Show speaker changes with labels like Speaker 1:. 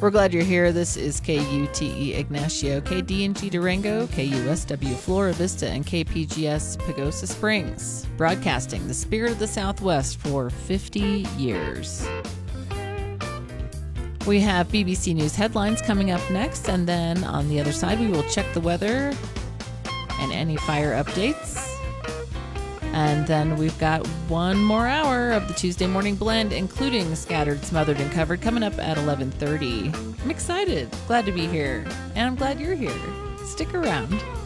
Speaker 1: We're glad you're here. This is KUTE Ignacio, KDNG Durango, KUSW Flora Vista, and KPGS Pagosa Springs, broadcasting the spirit of the Southwest for 50 years. We have BBC News headlines coming up next, and then on the other side, we will check the weather and any fire updates. And then we've got one more hour of the Tuesday Morning Blend, including Scattered, Smothered, and Covered, coming up at 11:30. I'm excited. Glad to be here. And I'm glad you're here. Stick around.